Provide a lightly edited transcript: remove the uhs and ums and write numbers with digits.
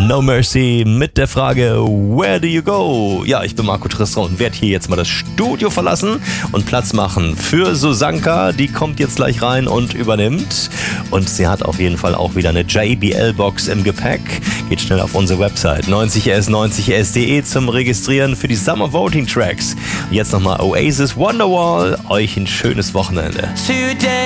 No Mercy mit der Frage, where do you go? Ja, ich bin Marco Tristan und werde hier jetzt mal das Studio verlassen und Platz machen für Susanka. Die kommt jetzt gleich rein und übernimmt. Und sie hat auf jeden Fall auch wieder eine JBL-Box im Gepäck. Geht schnell auf unsere Website 90s90s.de zum Registrieren für die Summer Voting Tracks. Und jetzt nochmal Oasis Wonderwall. Euch ein schönes Wochenende.